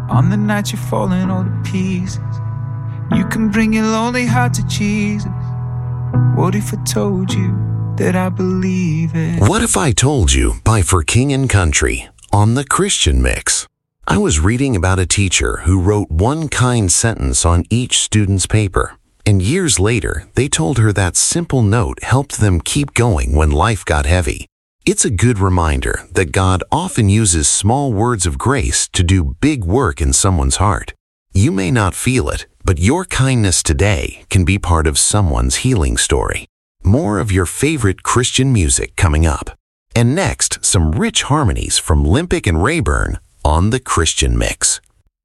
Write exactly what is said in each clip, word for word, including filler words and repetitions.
On the night you're falling all to pieces, you can bring your lonely heart to Jesus. What if I told you that I believe it? What If I Told You by For King and Country on the Christian Mix. I was reading about a teacher who wrote one kind sentence on each student's paper, and years later, they told her that simple note helped them keep going when life got heavy. It's a good reminder that God often uses small words of grace to do big work in someone's heart. You may not feel it, but your kindness today can be part of someone's healing story. More of your favorite Christian music coming up. And next, some rich harmonies from Limpic and Rayburn on the Christian Mix.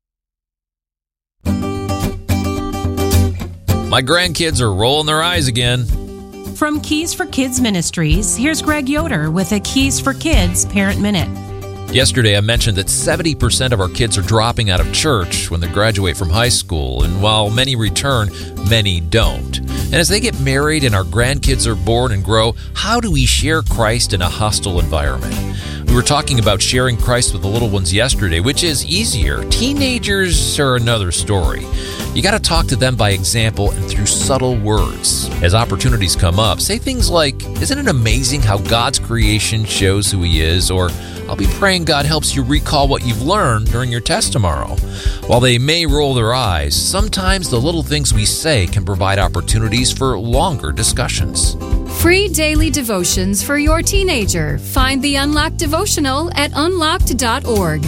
My grandkids are rolling their eyes again. From Keys for Kids Ministries, here's Greg Yoder with a Keys for Kids Parent Minute. Yesterday, I mentioned that seventy percent of our kids are dropping out of church when they graduate from high school, and while many return, many don't. And as they get married and our grandkids are born and grow, how do we share Christ in a hostile environment? We were talking about sharing Christ with the little ones yesterday, which is easier. Teenagers are another story. You got to talk to them by example and through subtle words. As opportunities come up, say things like, "Isn't it amazing how God's creation shows who He is?" Or, "I'll be praying God helps you recall what you've learned during your test tomorrow." While they may roll their eyes, sometimes the little things we say can provide opportunities for longer discussions. Free daily devotions for your teenager. Find the Unlocked Devotional at unlocked dot org.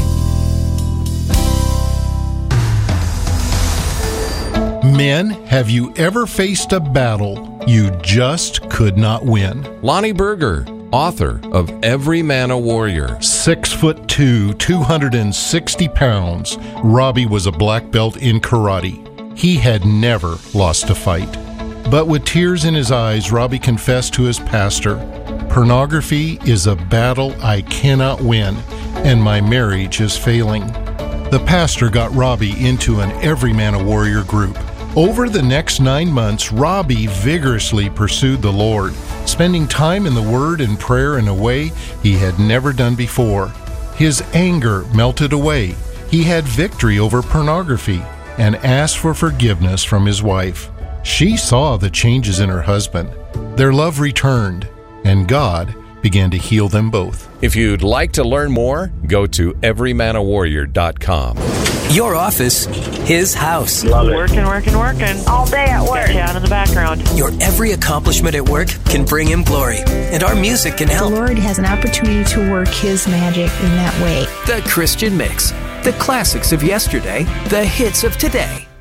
Men, have you ever faced a battle you just could not win? Lonnie Berger, author of Every Man a Warrior. Six foot two, two hundred sixty pounds, Robbie was a black belt in karate. He had never lost a fight. But with tears in his eyes, Robbie confessed to his pastor, "Pornography is a battle I cannot win, and my marriage is failing." The pastor got Robbie into an Every Man a Warrior group. Over the next nine months, Robbie vigorously pursued the Lord, spending time in the Word and prayer in a way he had never done before. His anger melted away. He had victory over pornography and asked for forgiveness from his wife. She saw the changes in her husband. Their love returned, and God began to heal them both. If you'd like to learn more, go to every man a warrior dot com. Your office, his house. Love it. Working, working, working. All day at work. Get you out in the background. Your every accomplishment at work can bring Him glory, and our music can help. The Lord has an opportunity to work His magic in that way. The Christian Mix. The classics of yesterday, the hits of today.